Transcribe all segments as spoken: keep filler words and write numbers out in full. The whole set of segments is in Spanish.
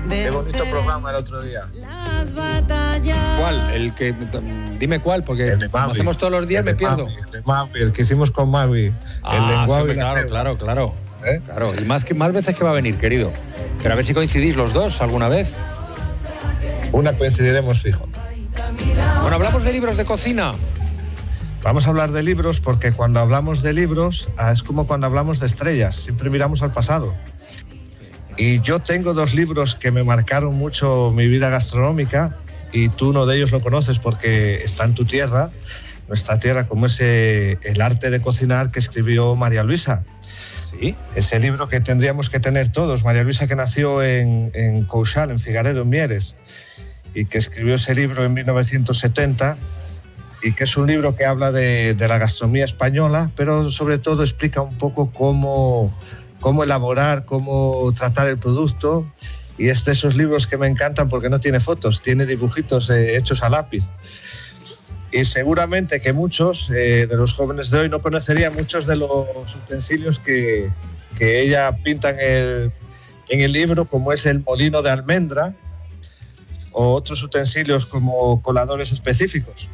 Qué bonito programa el otro día. ¿Cuál? El que dime cuál, porque el de como hacemos todos los días me pierdo. Mavi, el de Mavi, el que hicimos con Mavi. Ah, el lenguaje. sí, claro, claro, claro, ¿Eh? claro. Y más que más veces que va a venir, querido. Pero a ver si coincidís los dos alguna vez. Una coincidiremos fijo. Bueno, hablamos de libros de cocina. Vamos a hablar de libros porque cuando hablamos de libros es como cuando hablamos de estrellas, siempre miramos al pasado. Y yo tengo dos libros que me marcaron mucho mi vida gastronómica y tú uno de ellos lo conoces porque está en tu tierra, nuestra tierra, como es eh, El arte de cocinar que escribió María Luisa. Sí. Ese libro que tendríamos que tener todos. María Luisa, que nació en, en Couchal, en Figaredo, en Mieres, y que escribió ese libro en mil novecientos setenta, y que es un libro que habla de, de la gastronomía española, pero sobre todo explica un poco cómo, cómo elaborar, cómo tratar el producto, y es de esos libros que me encantan porque no tiene fotos, tiene dibujitos eh, hechos a lápiz. Y seguramente que muchos eh, de los jóvenes de hoy no conocerían muchos de los utensilios que, que ella pinta en el, en el libro, como es el molino de almendra o otros utensilios como coladores específicos.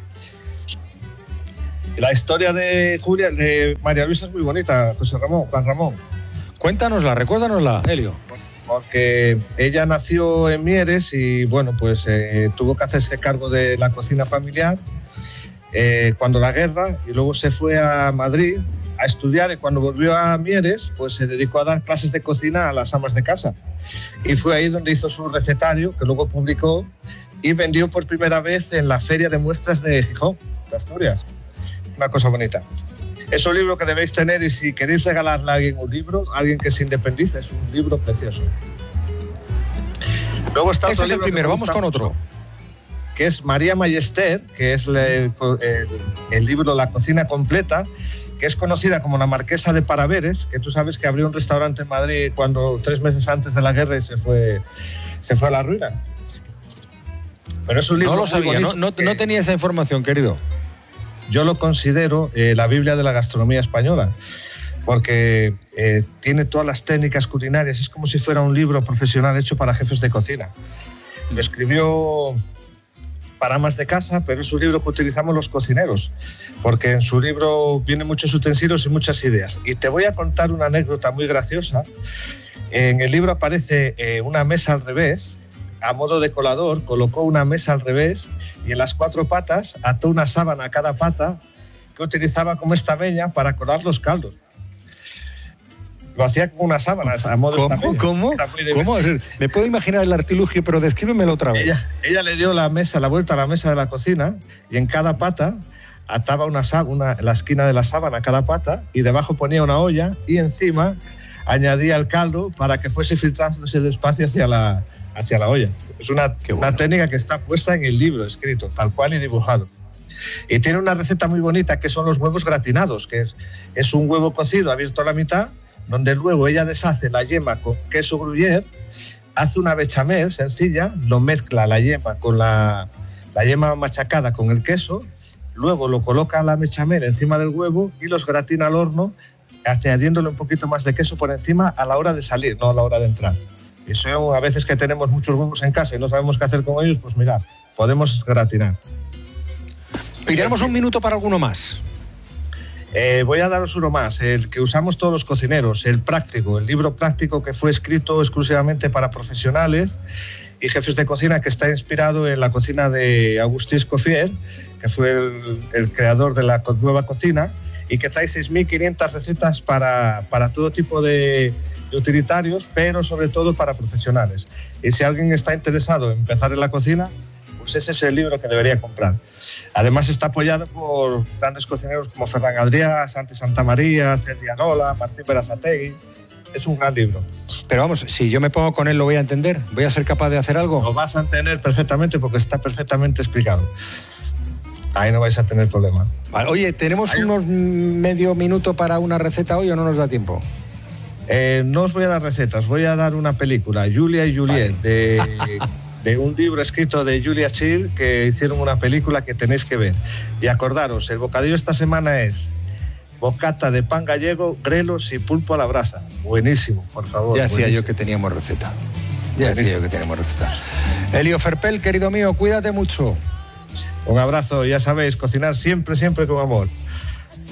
La historia de Julia, de María Luisa, es muy bonita, José Ramón, Juan Ramón. Cuéntanosla, recuérdanosla, Helio. Porque ella nació en Mieres y, bueno, pues eh, tuvo que hacerse cargo de la cocina familiar eh, cuando la guerra, y luego se fue a Madrid a estudiar, y cuando volvió a Mieres, pues se dedicó a dar clases de cocina a las amas de casa. Y fue ahí donde hizo su recetario, que luego publicó y vendió por primera vez en la Feria de Muestras de Gijón, de Asturias. Una cosa bonita. Es un libro que debéis tener, y si queréis regalarle a alguien un libro, a alguien que se independice, es un libro precioso. Luego está Ese otro es el libro primero, vamos con mucho, otro. Que es María Mayester, que es el, el, el libro La cocina completa, que es conocida como la Marquesa de Paraveres, que tú sabes que abrió un restaurante en Madrid cuando tres meses antes de la guerra y se fue, se fue a la ruina. Pero es un libro no lo sabía, no, no, no tenía esa información, querido. Yo lo considero eh, la Biblia de la gastronomía española, porque eh, tiene todas las técnicas culinarias, es como si fuera un libro profesional hecho para jefes de cocina. Lo escribió para amas de casa, pero es un libro que utilizamos los cocineros, porque en su libro vienen muchos utensilios y muchas ideas. Y te voy a contar una anécdota muy graciosa. En el libro aparece eh, una mesa al revés. A modo de colador, colocó una mesa al revés y en las cuatro patas ató una sábana a cada pata que utilizaba como estamella para colar los caldos. Lo hacía como una sábana a modo de estamella. ¿Cómo? ¿Cómo? Me puedo imaginar el artilugio, pero descríbemelo otra vez. Ella, ella le dio la mesa, la vuelta a la mesa de la cocina, y en cada pata ataba una, una, la esquina de la sábana a cada pata, y debajo ponía una olla, y encima añadía el caldo para que fuese filtrándose despacio hacia la, hacia la olla. Es una, bueno. una técnica que está puesta en el libro, escrito, tal cual y dibujado. Y tiene una receta muy bonita que son los huevos gratinados, que es, es un huevo cocido abierto a la mitad, donde luego ella deshace la yema con queso gruyère, hace una bechamel sencilla, lo mezcla la yema con la, la yema machacada con el queso, luego lo coloca la bechamel encima del huevo y los gratina al horno, añadiéndole un poquito más de queso por encima a la hora de salir, no a la hora de entrar. Y son a veces que tenemos muchos huevos en casa y no sabemos qué hacer con ellos, pues mirad, podemos gratinar. Y tenemos un minuto para alguno más. Eh, voy a daros uno más, el que usamos todos los cocineros, el práctico, el libro práctico que fue escrito exclusivamente para profesionales y jefes de cocina, que está inspirado en la cocina de Agustín Escoffier, que fue el, el creador de la nueva cocina, y que trae seis mil quinientas recetas para, para todo tipo de, de utilitarios, pero sobre todo para profesionales. Y si alguien está interesado en empezar en la cocina, pues ese es el libro que debería comprar. Además está apoyado por grandes cocineros como Ferran Adrià, Santi Santamaría, Sergi Arola, Martín Berasategui. Es un gran libro. Pero vamos, si yo me pongo con él, ¿lo voy a entender? ¿Voy a ser capaz de hacer algo? Lo vas a entender perfectamente porque está perfectamente explicado. Ahí no vais a tener problema. Vale, oye, ¿tenemos Hay... unos medio minuto para una receta hoy o no nos da tiempo? Eh, no os voy a dar recetas, voy a dar una película, Julia y Juliet, vale. de... de un libro escrito de Julia Child, que hicieron una película que tenéis que ver. Y acordaros, el bocadillo esta semana es bocata de pan gallego, grelos y pulpo a la brasa. Buenísimo, por favor. Ya decía buenísimo. yo que teníamos receta. Ya decía yo que tenemos receta. Elio Ferpel, querido mío, cuídate mucho. Un abrazo, ya sabéis, cocinar siempre, siempre con amor.